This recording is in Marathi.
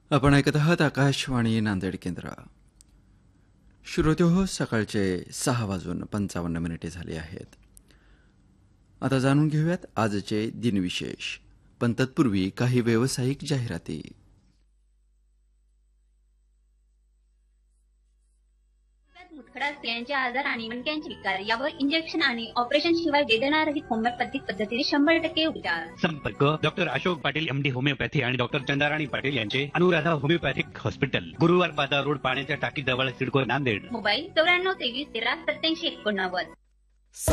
आपण ऐकत आहात आकाशवाणी नांदेड केंद्र. श्रोते हो, सकाळचे 6:55 झाले आहेत. आता जाणून घेऊयात आजचे दिनविशेष, पण तत्पूर्वी काही व्यावसायिक जाहिराती. मुतखडा स्त्रियांचे आजार आणि मणक्यांचे विकार यावर इंजेक्शन आणि ऑपरेशन शिवाय वेदनारहित होमिओपॅथिक पद्धतीने 100% उपचार. संपर्क doctor Ashok Patil MD homeopathy आणि डॉक्टर चंद्राराणी पाटील यांचे अनुराधा होमिओपॅथिक हॉस्पिटल, गुरुवार बाजार रोड, पाण्याच्या टाकी जवळ, सिडको, नांदेड. मोबाईल 94 23 13 87 89.